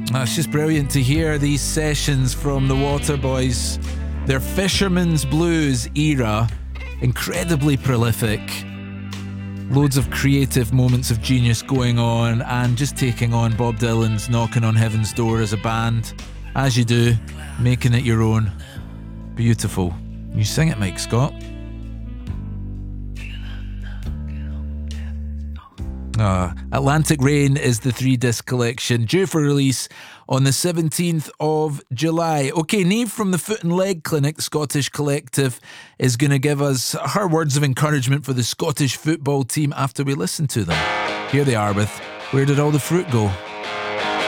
It's just brilliant to hear these sessions from the Waterboys. Their Fisherman's Blues era, incredibly prolific. Loads of creative moments of genius going on, and just taking on Bob Dylan's Knocking on Heaven's Door as a band, as you do, making it your own. Beautiful. You sing it, Mike Scott. Atlantic Rain is the 3-disc collection due for release on the 17th of July. Okay, Niamh from the Foot and Leg Clinic, the Scottish collective, is going to give us her words of encouragement for the Scottish football team after we listen to them. Here they are with Where Did All the Fruit Go?